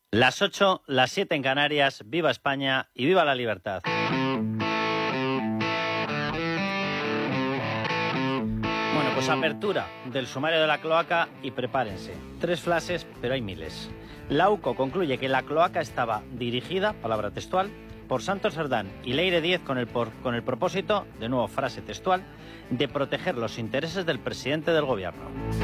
Las 8, las 7 en Canarias. Viva España y viva la libertad. Bueno, pues apertura del sumario de la cloaca y prepárense. 3 flashes, pero hay miles. La UCO concluye que la cloaca estaba dirigida, palabra textual, por Santos Cerdán y Leire Díez con el propósito, de nuevo frase textual, de proteger los intereses del presidente del gobierno.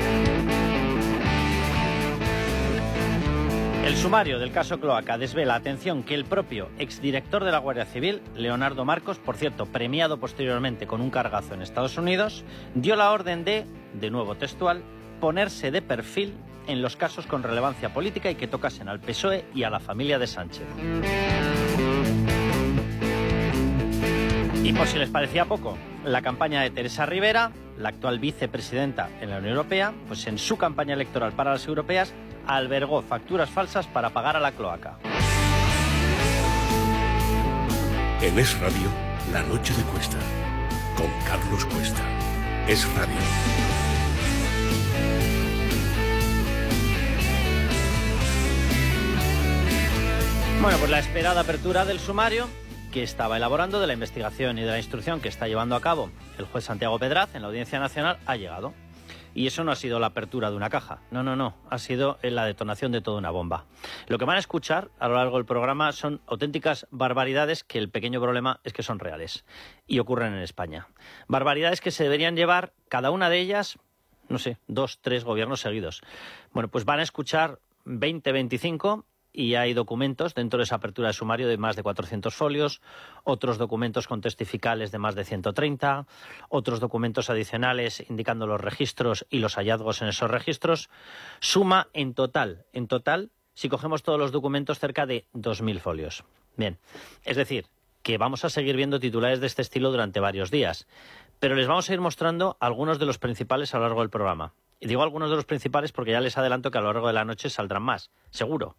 El sumario del caso Cloaca desvela, atención, que el propio exdirector de la Guardia Civil, Leonardo Marcos, por cierto, premiado posteriormente con un cargazo en Estados Unidos, dio la orden de nuevo textual, ponerse de perfil en los casos con relevancia política y que tocasen al PSOE y a la familia de Sánchez. Y por si les parecía poco, la campaña de Teresa Rivera, la actual vicepresidenta en la Unión Europea, pues en su campaña electoral para las europeas, albergó facturas falsas para pagar a la cloaca. En Es Radio, La Noche de Cuesta, con Carlos Cuesta. Es Radio. Bueno, pues la esperada apertura del sumario que estaba elaborando, de la investigación y de la instrucción que está llevando a cabo el juez Santiago Pedraz en la Audiencia Nacional, ha llegado. Y eso no ha sido la apertura de una caja, no, ha sido la detonación de toda una bomba. Lo que van a escuchar a lo largo del programa son auténticas barbaridades que el pequeño problema es que son reales y ocurren en España. Barbaridades que se deberían llevar, cada una de ellas, no sé, 2, 3 gobiernos seguidos. Bueno, pues van a escuchar 20, 25... y hay documentos dentro de esa apertura de sumario de más de 400 folios, otros documentos con testificales de más de 130, otros documentos adicionales indicando los registros y los hallazgos en esos registros. Suma en total, si cogemos todos los documentos, cerca de 2.000 folios. Bien, es decir, que vamos a seguir viendo titulares de este estilo durante varios días, pero les vamos a ir mostrando algunos de los principales a lo largo del programa. Y digo algunos de los principales porque ya les adelanto que a lo largo de la noche saldrán más, seguro,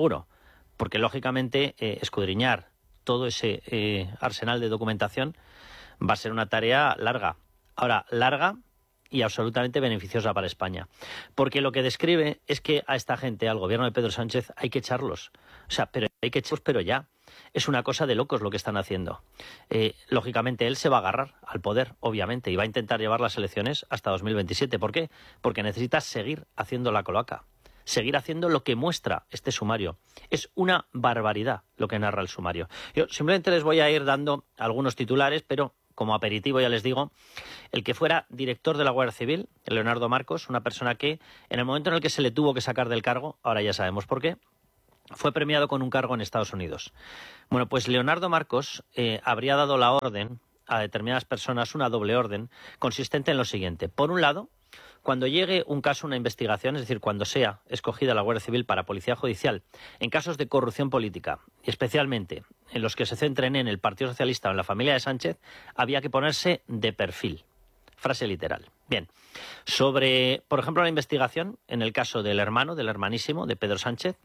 porque lógicamente escudriñar todo ese arsenal de documentación va a ser una tarea larga. Ahora, larga y absolutamente beneficiosa para España, porque lo que describe es que a esta gente, al gobierno de Pedro Sánchez, hay que echarlos. O sea, pero hay que echarlos, pero ya. Es una cosa de locos lo que están haciendo. Lógicamente, él se va a agarrar al poder, obviamente, y va a intentar llevar las elecciones hasta 2027. ¿Por qué? Porque necesita seguir haciendo la cloaca, seguir haciendo lo que muestra este sumario. Es una barbaridad lo que narra el sumario. Yo simplemente les voy a ir dando algunos titulares, pero como aperitivo ya les digo, el que fuera director de la Guardia Civil, Leonardo Marcos, una persona que en el momento en el que se le tuvo que sacar del cargo, ahora ya sabemos por qué, fue premiado con un cargo en Estados Unidos. Bueno, pues Leonardo Marcos habría dado la orden a determinadas personas, una doble orden, consistente en lo siguiente. Por un lado, cuando llegue un caso, una investigación, es decir, cuando sea escogida la Guardia Civil para Policía Judicial, en casos de corrupción política, y especialmente en los que se centren en el Partido Socialista o en la familia de Sánchez, había que ponerse de perfil. Frase literal. Bien, sobre, por ejemplo, la investigación en el caso del hermanísimo de Pedro Sánchez,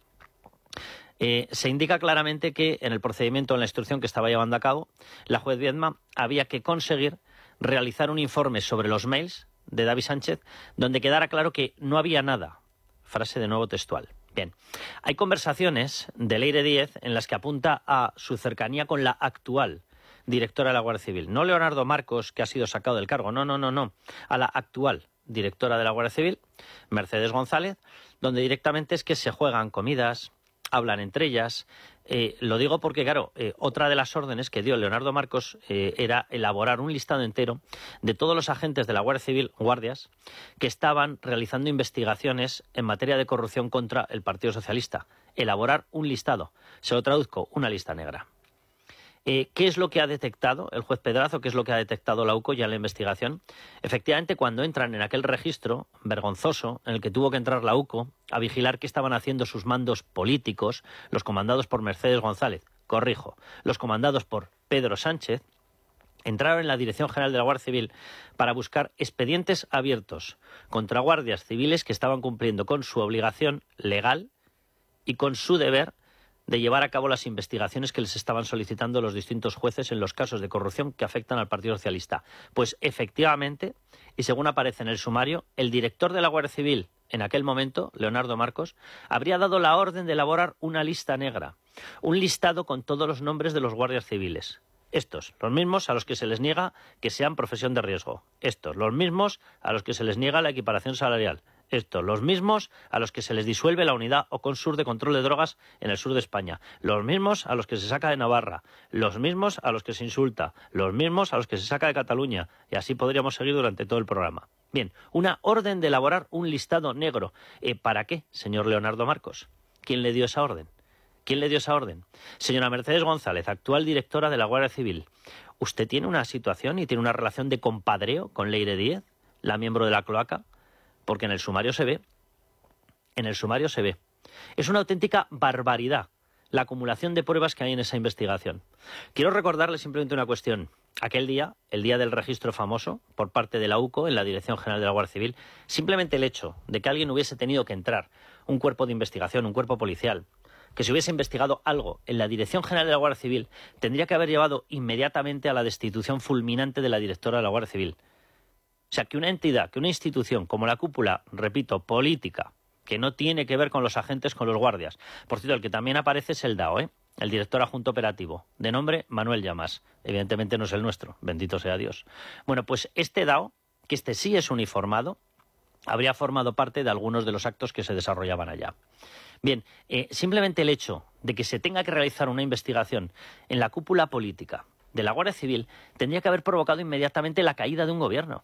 se indica claramente que en el procedimiento, en la instrucción que estaba llevando a cabo, la juez Viedma había que conseguir realizar un informe sobre los mails de David Sánchez donde quedara claro que no había nada. Frase de nuevo textual. Bien, hay conversaciones de Leire Díez en las que apunta a su cercanía con la actual directora de la Guardia Civil. No Leonardo Marcos, que ha sido sacado del cargo, no. A la actual directora de la Guardia Civil, Mercedes González, donde directamente es que se juegan comidas, hablan entre ellas. Lo digo porque, claro, otra de las órdenes que dio Leonardo Marcos era elaborar un listado entero de todos los agentes de la Guardia Civil, guardias, que estaban realizando investigaciones en materia de corrupción contra el Partido Socialista. Elaborar un listado. Se lo traduzco, una lista negra. ¿Qué es lo que ha detectado el juez Pedrazo? ¿Qué es lo que ha detectado la UCO ya en la investigación? Efectivamente, cuando entran en aquel registro vergonzoso en el que tuvo que entrar la UCO a vigilar qué estaban haciendo sus mandos políticos, los comandados por Mercedes González, los comandados por Pedro Sánchez, entraron en la Dirección General de la Guardia Civil para buscar expedientes abiertos contra guardias civiles que estaban cumpliendo con su obligación legal y con su deber de llevar a cabo las investigaciones que les estaban solicitando los distintos jueces en los casos de corrupción que afectan al Partido Socialista. Pues efectivamente, y según aparece en el sumario, el director de la Guardia Civil en aquel momento, Leonardo Marcos, habría dado la orden de elaborar una lista negra, un listado con todos los nombres de los guardias civiles. Estos, los mismos a los que se les niega que sean profesión de riesgo. Estos, los mismos a los que se les niega la equiparación salarial. Estos, los mismos a los que se les disuelve la unidad o consur de control de drogas en el sur de España. Los mismos a los que se saca de Navarra. Los mismos a los que se insulta. Los mismos a los que se saca de Cataluña. Y así podríamos seguir durante todo el programa. Bien, una orden de elaborar un listado negro. ¿Para qué, señor Leonardo Marcos? ¿Quién le dio esa orden? ¿Quién le dio esa orden? Señora Mercedes González, actual directora de la Guardia Civil, ¿usted tiene una situación y tiene una relación de compadreo con Leire Díez, la miembro de la cloaca? Porque en el sumario se ve. En el sumario se ve. Es una auténtica barbaridad la acumulación de pruebas que hay en esa investigación. Quiero recordarle simplemente una cuestión. Aquel día, el día del registro famoso, por parte de la UCO, en la Dirección General de la Guardia Civil, simplemente el hecho de que alguien hubiese tenido que entrar, un cuerpo de investigación, un cuerpo policial, que se hubiese investigado algo en la Dirección General de la Guardia Civil, tendría que haber llevado inmediatamente a la destitución fulminante de la directora de la Guardia Civil. O sea, que una entidad, que una institución como la cúpula, repito, política, que no tiene que ver con los agentes, con los guardias. Por cierto, el que también aparece es el DAO, el director adjunto operativo, de nombre Manuel Llamas. Evidentemente no es el nuestro, bendito sea Dios. Bueno, pues este DAO, que este sí es uniformado, habría formado parte de algunos de los actos que se desarrollaban allá. Bien, simplemente el hecho de que se tenga que realizar una investigación en la cúpula política de la Guardia Civil tendría que haber provocado inmediatamente la caída de un gobierno.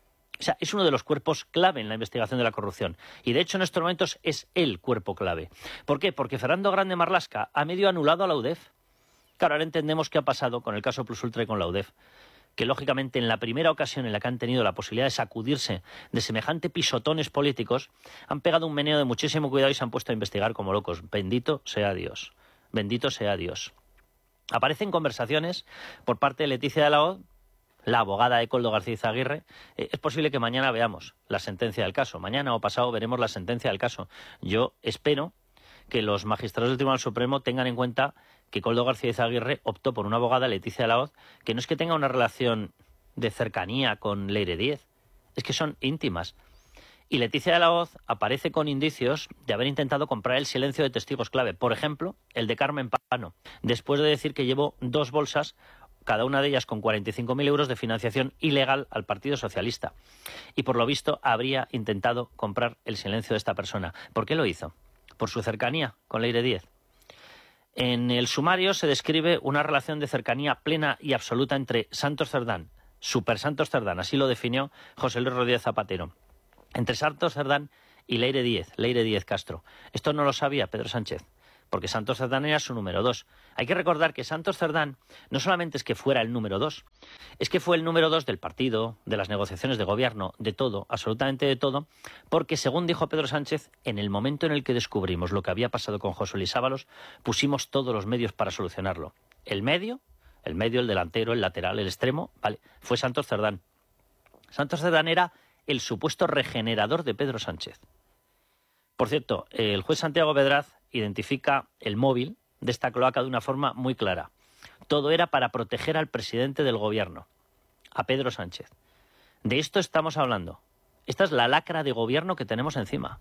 O sea, es uno de los cuerpos clave en la investigación de la corrupción. Y de hecho en estos momentos es el cuerpo clave. ¿Por qué? Porque Fernando Grande Marlaska ha medio anulado a la UDEF. Claro, ahora entendemos qué ha pasado con el caso Plus Ultra y con la UDEF. Que lógicamente en la primera ocasión en la que han tenido la posibilidad de sacudirse de semejante pisotones políticos, han pegado un meneo de muchísimo cuidado y se han puesto a investigar como locos. Bendito sea Dios. Bendito sea Dios. Aparecen conversaciones por parte de Leticia de la Hoz, la abogada de Koldo García Izaguirre. Es posible que mañana veamos la sentencia del caso. Mañana o pasado veremos la sentencia del caso. Yo espero que los magistrados del Tribunal Supremo tengan en cuenta que Koldo García Izaguirre optó por una abogada, Leticia de la Hoz, que no es que tenga una relación de cercanía con Leire Díez, es que son íntimas. Y Leticia de la Hoz aparece con indicios de haber intentado comprar el silencio de testigos clave. Por ejemplo, el de Carmen Pano, después de decir que llevó 2 bolsas, cada una de ellas con 45.000 euros de financiación ilegal al Partido Socialista. Y por lo visto habría intentado comprar el silencio de esta persona. ¿Por qué lo hizo? Por su cercanía con Leire Díez. En el sumario se describe una relación de cercanía plena y absoluta entre Santos Cerdán, Super Santos Cerdán, así lo definió José Luis Rodríguez Zapatero, entre Santos Cerdán y Leire Díez Castro. Esto no lo sabía Pedro Sánchez, porque Santos Cerdán era su número 2. Hay que recordar que Santos Cerdán no solamente es que fuera el número 2, es que fue el número 2 del partido, de las negociaciones de gobierno, de todo, absolutamente de todo, porque según dijo Pedro Sánchez, en el momento en el que descubrimos lo que había pasado con José Luis Ábalos, pusimos todos los medios para solucionarlo. El medio, el delantero, el lateral, el extremo, vale, fue Santos Cerdán. Santos Cerdán era el supuesto regenerador de Pedro Sánchez. Por cierto, el juez Santiago Pedraz identifica el móvil de esta cloaca de una forma muy clara. Todo era para proteger al presidente del gobierno, a Pedro Sánchez. De esto estamos hablando. Esta es la lacra de gobierno que tenemos encima.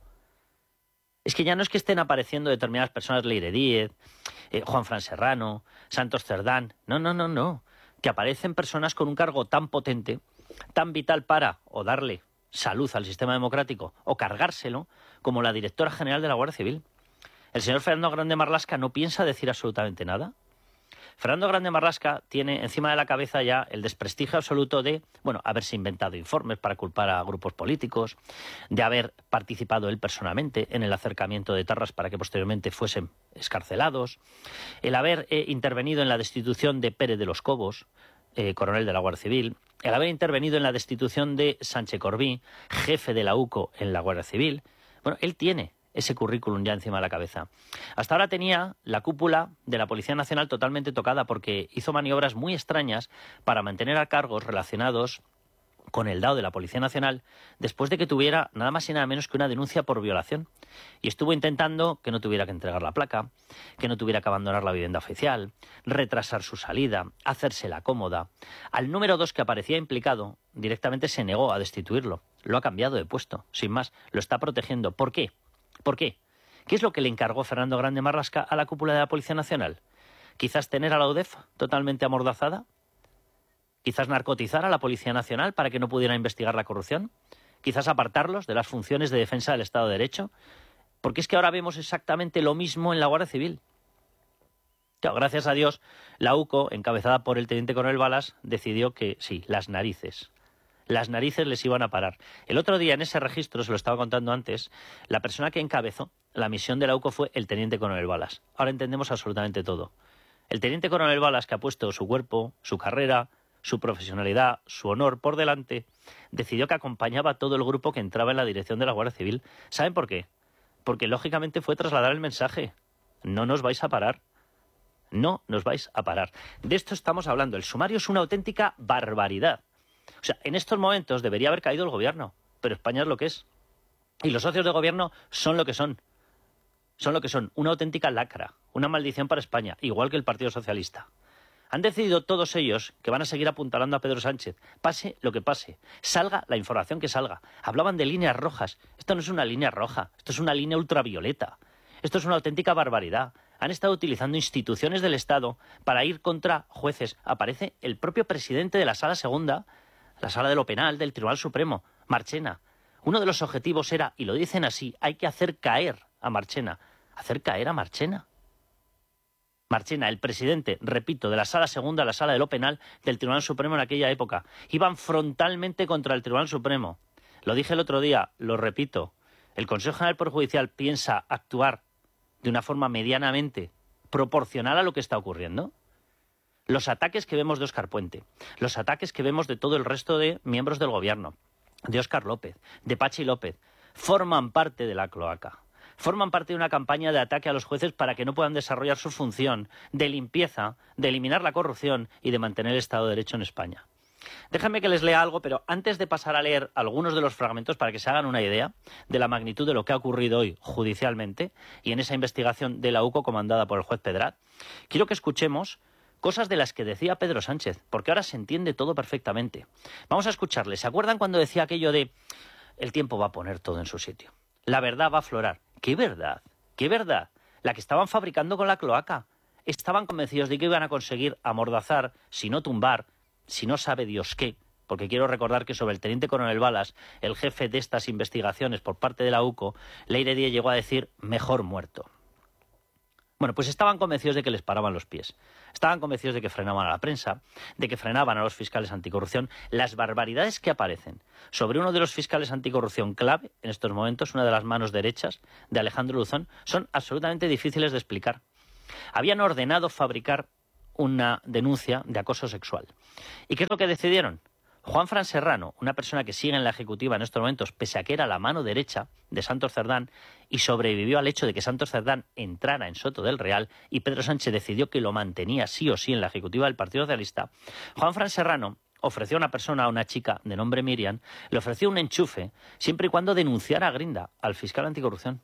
Es que ya no es que estén apareciendo determinadas personas, Leire Díez, Juan Fran Serrano, Santos Cerdán. No. Que aparecen personas con un cargo tan potente, tan vital para o darle salud al sistema democrático o cargárselo, como la directora general de la Guardia Civil. El señor Fernando Grande Marlaska no piensa decir absolutamente nada. Fernando Grande Marlaska tiene encima de la cabeza ya el desprestigio absoluto de, haberse inventado informes para culpar a grupos políticos, de haber participado él personalmente en el acercamiento de etarras para que posteriormente fuesen excarcelados, el haber intervenido en la destitución de Pérez de los Cobos, coronel de la Guardia Civil, el haber intervenido en la destitución de Sánchez Corbí, jefe de la UCO en la Guardia Civil. Bueno, él tiene ese currículum ya encima de la cabeza. Hasta ahora tenía la cúpula de la Policía Nacional totalmente tocada porque hizo maniobras muy extrañas para mantener a cargos relacionados con el DAO de la Policía Nacional después de que tuviera nada más y nada menos que una denuncia por violación. Y estuvo intentando que no tuviera que entregar la placa, que no tuviera que abandonar la vivienda oficial, retrasar su salida, hacérsela cómoda. Al número 2 que aparecía implicado, directamente se negó a destituirlo. Lo ha cambiado de puesto, sin más, lo está protegiendo. ¿Por qué? ¿Por qué? ¿Qué es lo que le encargó Fernando Grande Marlaska a la cúpula de la Policía Nacional? ¿Quizás tener a la UDEF totalmente amordazada? ¿Quizás narcotizar a la Policía Nacional para que no pudiera investigar la corrupción? ¿Quizás apartarlos de las funciones de defensa del Estado de Derecho? Porque es que ahora vemos exactamente lo mismo en la Guardia Civil. Claro, gracias a Dios, la UCO, encabezada por el teniente coronel Balas, decidió que sí, las narices les iban a parar. El otro día en ese registro, se lo estaba contando antes, la persona que encabezó la misión de la UCO fue el teniente coronel Balas. Ahora entendemos absolutamente todo. El teniente coronel Balas, que ha puesto su cuerpo, su carrera, su profesionalidad, su honor por delante, decidió que acompañaba a todo el grupo que entraba en la dirección de la Guardia Civil. ¿Saben por qué? Porque lógicamente fue trasladar el mensaje. No nos vais a parar. No nos vais a parar. De esto estamos hablando. El sumario es una auténtica barbaridad. O sea, en estos momentos debería haber caído el gobierno, pero España es lo que es. Y los socios de gobierno son lo que son. Son lo que son. Una auténtica lacra. Una maldición para España, igual que el Partido Socialista. Han decidido todos ellos que van a seguir apuntalando a Pedro Sánchez, pase lo que pase, salga la información que salga. Hablaban de líneas rojas. Esto no es una línea roja, esto es una línea ultravioleta. Esto es una auténtica barbaridad. Han estado utilizando instituciones del Estado para ir contra jueces. Aparece el propio presidente de la Sala Segunda, la Sala de lo Penal del Tribunal Supremo, Marchena. Uno de los objetivos era, y lo dicen así, hay que hacer caer a Marchena. ¿Hacer caer a Marchena? Marchena, el presidente, repito, de la Sala Segunda, la Sala de lo Penal del Tribunal Supremo en aquella época. Iban frontalmente contra el Tribunal Supremo. Lo dije el otro día, lo repito. El Consejo General del Poder Judicial piensa actuar de una forma medianamente proporcional a lo que está ocurriendo. Los ataques que vemos de Óscar Puente, los ataques que vemos de todo el resto de miembros del gobierno, de Óscar López, de Pachi López, forman parte de la cloaca. Forman parte de una campaña de ataque a los jueces para que no puedan desarrollar su función de limpieza, de eliminar la corrupción y de mantener el Estado de Derecho en España. Déjenme que les lea algo, pero antes de pasar a leer algunos de los fragmentos para que se hagan una idea de la magnitud de lo que ha ocurrido hoy judicialmente y en esa investigación de la UCO comandada por el juez Pedrat, quiero que escuchemos cosas de las que decía Pedro Sánchez, porque ahora se entiende todo perfectamente. Vamos a escucharle. ¿Se acuerdan cuando decía aquello de el tiempo va a poner todo en su sitio? La verdad va a aflorar. ¡Qué verdad! ¡Qué verdad! La que estaban fabricando con la cloaca. Estaban convencidos de que iban a conseguir amordazar, si no tumbar, si no sabe Dios qué, porque quiero recordar que sobre el teniente coronel Balas, el jefe de estas investigaciones por parte de la UCO, Leire Díez llegó a decir mejor muerto. Bueno, pues estaban convencidos de que les paraban los pies. Estaban convencidos de que frenaban a la prensa, de que frenaban a los fiscales anticorrupción. Las barbaridades que aparecen sobre uno de los fiscales anticorrupción clave en estos momentos, una de las manos derechas de Alejandro Luzón, son absolutamente difíciles de explicar. Habían ordenado fabricar una denuncia de acoso sexual. ¿Y qué es lo que decidieron? Juanfran Serrano, una persona que sigue en la Ejecutiva en estos momentos, pese a que era la mano derecha de Santos Cerdán y sobrevivió al hecho de que Santos Cerdán entrara en Soto del Real y Pedro Sánchez decidió que lo mantenía sí o sí en la Ejecutiva del Partido Socialista, Juanfran Serrano ofreció a una persona, a una chica de nombre Miriam, le ofreció un enchufe siempre y cuando denunciara a Grinda, al fiscal anticorrupción.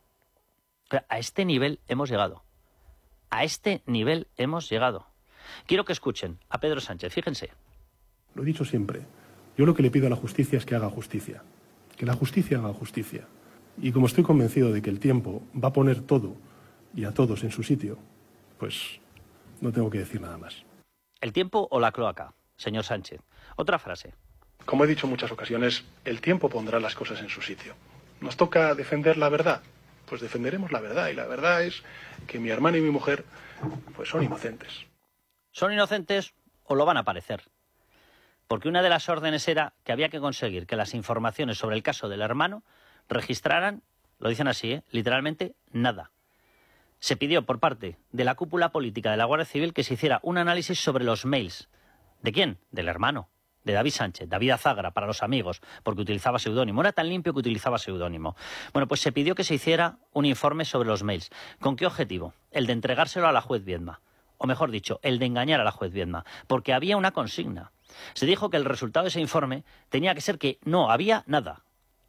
A este nivel hemos llegado. A este nivel hemos llegado. Quiero que escuchen a Pedro Sánchez, fíjense. Lo he dicho siempre. Yo lo que le pido a la justicia es que haga justicia. Que la justicia haga justicia. Y como estoy convencido de que el tiempo va a poner todo y a todos en su sitio, pues no tengo que decir nada más. ¿El tiempo o la cloaca, señor Sánchez? Otra frase. Como he dicho en muchas ocasiones, el tiempo pondrá las cosas en su sitio. ¿Nos toca defender la verdad? Pues defenderemos la verdad. Y la verdad es que mi hermano y mi mujer pues son inocentes. ¿Son inocentes o lo van a parecer? Porque una de las órdenes era que había que conseguir que las informaciones sobre el caso del hermano registraran, lo dicen así, literalmente nada. Se pidió por parte de la cúpula política de la Guardia Civil que se hiciera un análisis sobre los mails. ¿De quién? Del hermano, de David Sánchez, David Azagra, para los amigos, porque utilizaba seudónimo. Era tan limpio que utilizaba seudónimo. Bueno, pues se pidió que se hiciera un informe sobre los mails. ¿Con qué objetivo? El de entregárselo a la juez Viedma. O mejor dicho, el de engañar a la juez Viedma. Porque había una consigna. Se dijo que el resultado de ese informe tenía que ser que no había nada.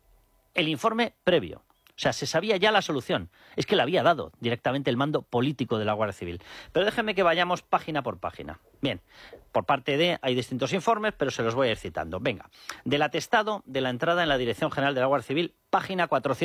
El informe previo. O sea, se sabía ya la solución. Es que le había dado directamente el mando político de la Guardia Civil. Pero déjenme que vayamos página por página. Bien, por parte de hay distintos informes, pero se los voy a ir citando. Venga, del atestado de la entrada en la Dirección General de la Guardia Civil, página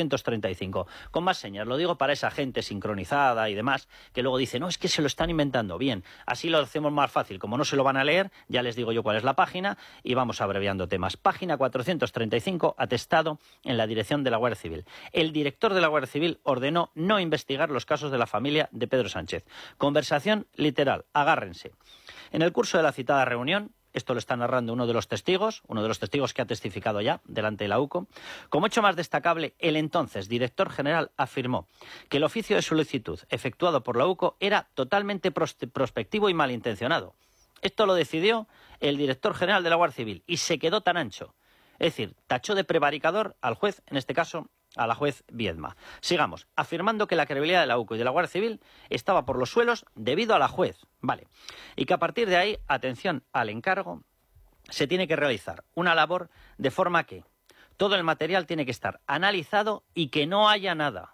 435. Con más señas, lo digo para esa gente sincronizada y demás, que luego dice, no, es que se lo están inventando. Bien, así lo hacemos más fácil. Como no se lo van a leer, ya les digo yo cuál es la página y vamos abreviando temas. Página 435, atestado en la Dirección de la Guardia Civil. El director de la Guardia Civil ordenó no investigar los casos de la familia de Pedro Sánchez. Conversación literal, agárrense. En el curso de la citada reunión, esto lo está narrando uno de los testigos que ha testificado ya delante de la UCO, como hecho más destacable, el entonces director general afirmó que el oficio de solicitud efectuado por la UCO era totalmente prospectivo y malintencionado. Esto lo decidió el director general de la Guardia Civil y se quedó tan ancho. Es decir, tachó de prevaricador al juez, en este caso a la juez Viedma. Sigamos, afirmando que la credibilidad de la UCO y de la Guardia Civil estaba por los suelos debido a la juez. Vale. Y que a partir de ahí, atención al encargo, se tiene que realizar una labor de forma que todo el material tiene que estar analizado y que no haya nada.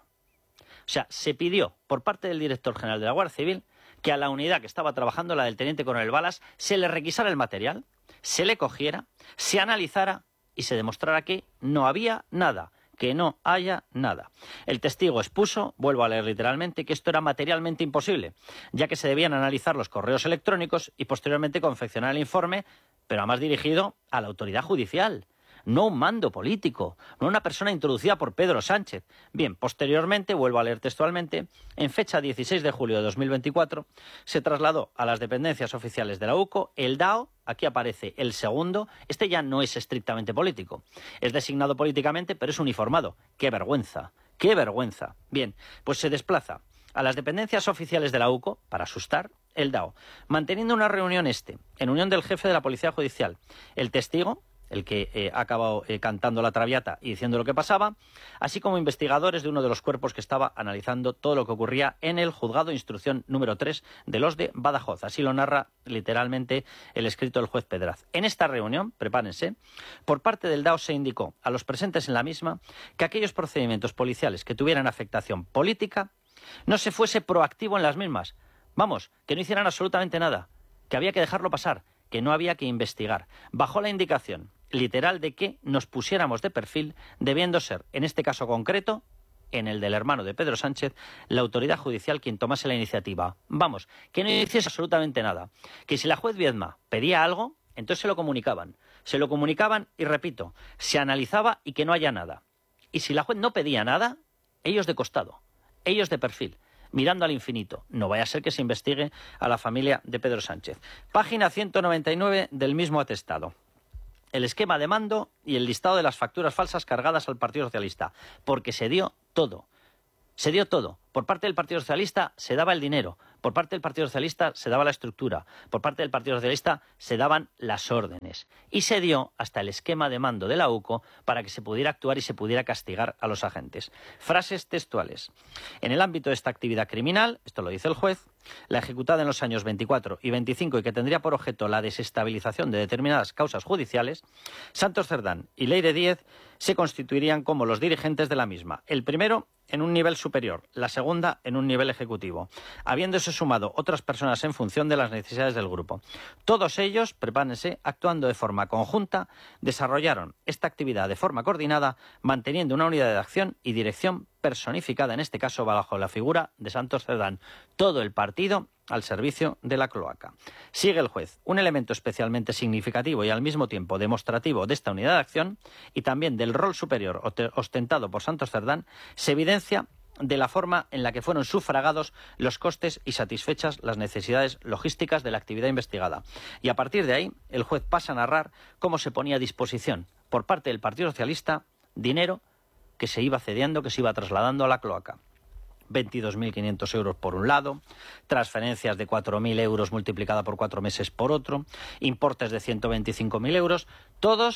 O sea, se pidió por parte del director general de la Guardia Civil que a la unidad que estaba trabajando, la del teniente coronel Balas, se le requisara el material, se le cogiera, se analizara y se demostrara que no había nada. Que no haya nada. El testigo expuso, vuelvo a leer literalmente, que esto era materialmente imposible, ya que se debían analizar los correos electrónicos y posteriormente confeccionar el informe, pero además dirigido a la autoridad judicial, no un mando político, no una persona introducida por Pedro Sánchez. Bien, posteriormente, vuelvo a leer textualmente, en fecha 16 de julio de 2024, se trasladó a las dependencias oficiales de la UCO el DAO, aquí aparece el segundo, este ya no es estrictamente político, es designado políticamente, pero es uniformado. ¡Qué vergüenza! ¡Qué vergüenza! Bien, pues se desplaza a las dependencias oficiales de la UCO, para asustar, el DAO, manteniendo una reunión en unión del jefe de la Policía Judicial, el testigo, el que ha acabado cantando la traviata y diciendo lo que pasaba, así como investigadores de uno de los cuerpos que estaba analizando todo lo que ocurría en el juzgado de instrucción número 3 de los de Badajoz. Así lo narra literalmente el escrito del juez Pedraz. En esta reunión, prepárense, por parte del DAO se indicó a los presentes en la misma que aquellos procedimientos policiales que tuvieran afectación política no se fuese proactivo en las mismas. Vamos, que no hicieran absolutamente nada, que había que dejarlo pasar, que no había que investigar, bajo la indicación literal de que nos pusiéramos de perfil, debiendo ser, en este caso concreto, en el del hermano de Pedro Sánchez, la autoridad judicial quien tomase la iniciativa. Vamos, que no hiciese absolutamente nada. Que si la juez Viedma pedía algo, entonces se lo comunicaban. Se lo comunicaban y, repito, se analizaba y que no haya nada. Y si la juez no pedía nada, ellos de costado, ellos de perfil, mirando al infinito. No vaya a ser que se investigue a la familia de Pedro Sánchez. Página 199 del mismo atestado. El esquema de mando y el listado de las facturas falsas cargadas al Partido Socialista, porque se dio todo. Se dio todo. Por parte del Partido Socialista se daba el dinero, por parte del Partido Socialista se daba la estructura, por parte del Partido Socialista se daban las órdenes. Y se dio hasta el esquema de mando de la UCO para que se pudiera actuar y se pudiera castigar a los agentes. Frases textuales. En el ámbito de esta actividad criminal, esto lo dice el juez, la ejecutada en los años 24 y 25 y que tendría por objeto la desestabilización de determinadas causas judiciales, Santos Cerdán y Leire Díez se constituirían como los dirigentes de la misma. El primero en un nivel superior, la segunda en un nivel ejecutivo, habiéndose sumado otras personas en función de las necesidades del grupo. Todos ellos, prepárense, actuando de forma conjunta, desarrollaron esta actividad de forma coordinada, manteniendo una unidad de acción y dirección personificada, en este caso bajo la figura de Santos Cerdán. Todo el partido al servicio de la cloaca. Sigue el juez. Un elemento especialmente significativo y al mismo tiempo demostrativo de esta unidad de acción y también del rol superior ostentado por Santos Cerdán se evidencia de la forma en la que fueron sufragados los costes y satisfechas las necesidades logísticas de la actividad investigada. Y a partir de ahí, el juez pasa a narrar cómo se ponía a disposición por parte del Partido Socialista dinero que se iba cediendo, que se iba trasladando a la cloaca. 22.500 euros por un lado, transferencias de 4.000 euros multiplicada por 4 meses por otro, importes de 125.000 euros, todos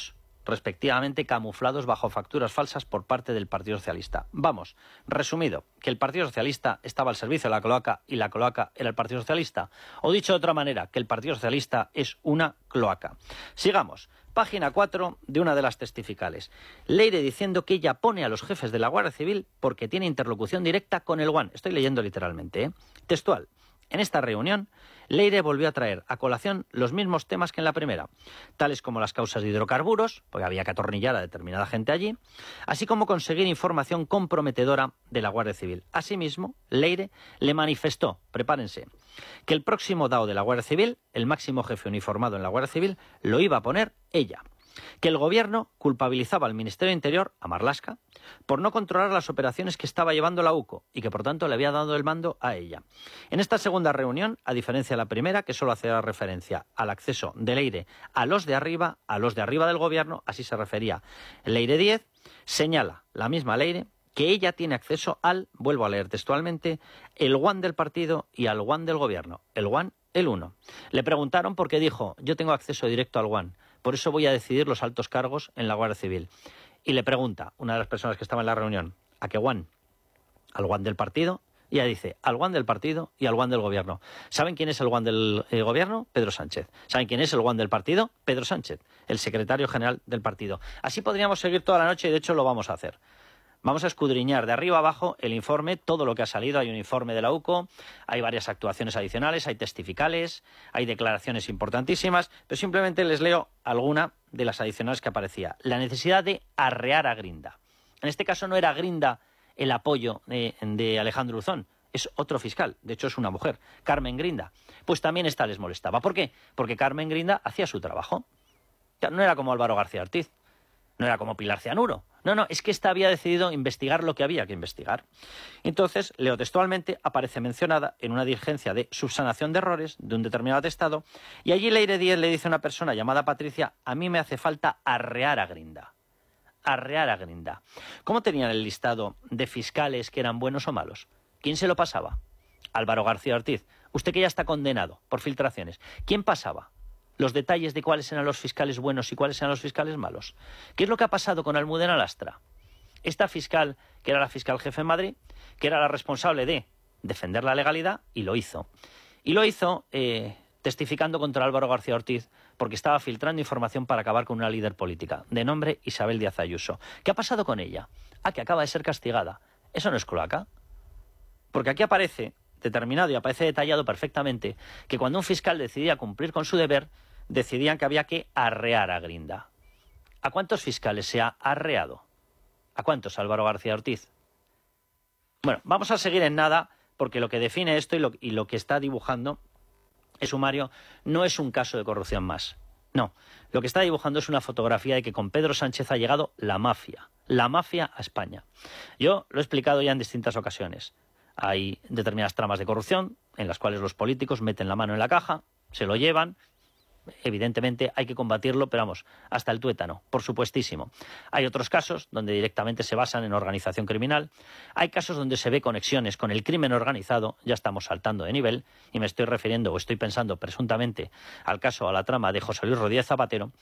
respectivamente camuflados bajo facturas falsas por parte del Partido Socialista. Vamos, resumido, que el Partido Socialista estaba al servicio de la cloaca y la cloaca era el Partido Socialista. O dicho de otra manera, que el Partido Socialista es una cloaca. Sigamos. Página 4 de una de las testificales. Leire diciendo que ella pone a los jefes de la Guardia Civil porque tiene interlocución directa con el Guan. Estoy leyendo literalmente, ¿eh? Textual. En esta reunión, Leire volvió a traer a colación los mismos temas que en la primera, tales como las causas de hidrocarburos, porque había que atornillar a determinada gente allí, así como conseguir información comprometedora de la Guardia Civil. Asimismo, Leire le manifestó, prepárense, que el próximo DAO de la Guardia Civil, el máximo jefe uniformado en la Guardia Civil, lo iba a poner ella. Que el gobierno culpabilizaba al Ministerio de Interior, a Marlaska, por no controlar las operaciones que estaba llevando la UCO y que por tanto le había dado el mando a ella. En esta segunda reunión, a diferencia de la primera, que solo hacía referencia al acceso de Leire a los de arriba del gobierno, así se refería Leire 10, señala la misma Leire que ella tiene acceso al, vuelvo a leer textualmente, el Guan del partido y al Guan del gobierno, el Guan, el 1. Le preguntaron por qué dijo, yo tengo acceso directo al Guan. Por eso voy a decidir los altos cargos en la Guardia Civil. Y le pregunta una de las personas que estaba en la reunión, ¿a qué Guan? ¿Al Guan del partido? Y ella dice, al Guan del partido y al Guan del gobierno. ¿Saben quién es el Guan del gobierno? Pedro Sánchez. ¿Saben quién es el Guan del partido? Pedro Sánchez, el secretario general del partido. Así podríamos seguir toda la noche y de hecho lo vamos a hacer. Vamos a escudriñar de arriba abajo el informe, todo lo que ha salido. Hay un informe de la UCO, hay varias actuaciones adicionales, hay testificales, hay declaraciones importantísimas, pero simplemente les leo alguna de las adicionales que aparecía. La necesidad de arrear a Grinda. En este caso no era Grinda el apoyo de Alejandro Uzón, es otro fiscal, de hecho es una mujer, Carmen Grinda. Pues también esta les molestaba. ¿Por qué? Porque Carmen Grinda hacía su trabajo. No era como Álvaro García Ortiz, no era como Pilar Cianuro. No, es que esta había decidido investigar lo que había que investigar. Entonces, leo textualmente, aparece mencionada en una diligencia de subsanación de errores de un determinado atestado, y allí Leire 10 le dice a una persona llamada Patricia, a mí me hace falta arrear a Grinda. Arrear a Grinda. ¿Cómo tenían el listado de fiscales que eran buenos o malos? ¿Quién se lo pasaba? Álvaro García Ortiz. Usted que ya está condenado por filtraciones. ¿Quién pasaba los detalles de cuáles eran los fiscales buenos y cuáles eran los fiscales malos? ¿Qué es lo que ha pasado con Almudena Lastra? Esta fiscal, que era la fiscal jefe en Madrid, que era la responsable de defender la legalidad, y lo hizo. Y lo hizo testificando contra Álvaro García Ortiz porque estaba filtrando información para acabar con una líder política, de nombre Isabel Díaz Ayuso. ¿Qué ha pasado con ella? Que acaba de ser castigada. ¿Eso no es cloaca? Porque aquí aparece determinado y aparece detallado perfectamente que cuando un fiscal decidía cumplir con su deber, decidían que había que arrear a Grinda. ¿A cuántos fiscales se ha arreado? ¿A cuántos, Álvaro García Ortiz? Bueno, vamos a seguir en nada, porque lo que define esto y lo que está dibujando el sumario no es un caso de corrupción más. No, lo que está dibujando es una fotografía de que con Pedro Sánchez ha llegado la mafia a España. Yo lo he explicado ya en distintas ocasiones. Hay determinadas tramas de corrupción en las cuales los políticos meten la mano en la caja, se lo llevan. Evidentemente hay que combatirlo, pero vamos, hasta el tuétano, por supuestísimo. Hay otros casos donde directamente se basan en organización criminal. Hay casos donde se ve conexiones con el crimen organizado, ya estamos saltando de nivel, y me estoy refiriendo o estoy pensando presuntamente al caso, a la trama de José Luis Rodríguez Zapatero.